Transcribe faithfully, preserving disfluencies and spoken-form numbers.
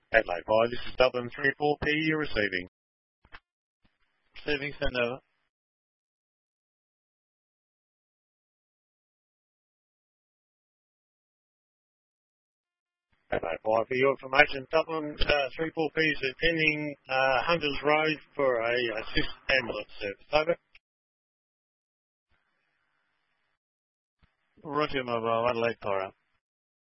Adelaide five, this is Dublin three four P, you're receiving. Receiving, send over. Adelaide five, for your information, Dublin uh, three four P is attending uh, Hunters Road for a assist ambulance service. Over. Roger, mobile, Adelaide Fire.